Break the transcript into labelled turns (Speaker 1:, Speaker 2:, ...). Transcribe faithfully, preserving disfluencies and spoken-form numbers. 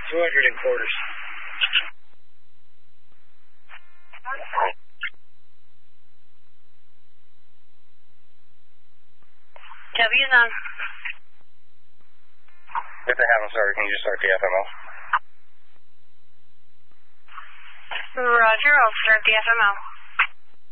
Speaker 1: two hundred in quarters.
Speaker 2: W nine.
Speaker 3: If they haven't started, can you just start the F M O?
Speaker 2: Roger, I'll start the F M O.